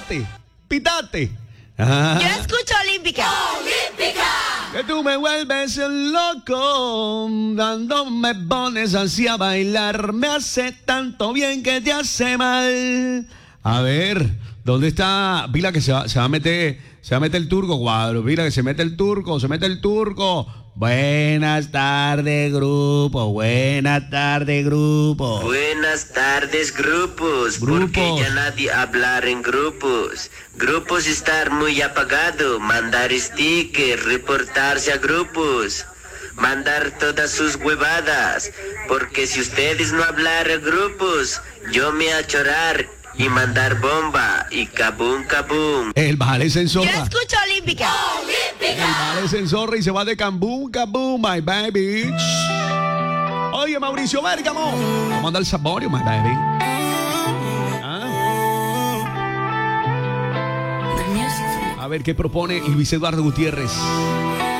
pitate, pitate. Ah. Yo escucho Olímpica. Que tú me vuelves loco, cuando me pones así a bailar, me hace tanto bien que te hace mal. A ver, ¿dónde está? Pila que se va a meter el turco, cuadro. Pila que se mete el turco. Buenas tardes, grupo. Buenas tardes, grupos, porque ya nadie hablar en grupos. Grupos estar muy apagado, mandar stickers, reportarse a grupos, mandar todas sus huevadas, porque si ustedes no hablar a grupos, yo me a chorar y mandar bomba y cabum cabum. El vale se enzorra. Yo escucho Olímpica. El vale se enzorra y se va de cabum cabum, my baby. Oye, Mauricio Bérgamo, vamos a dar el saborio, my baby. A ver qué propone Luis Eduardo Gutiérrez.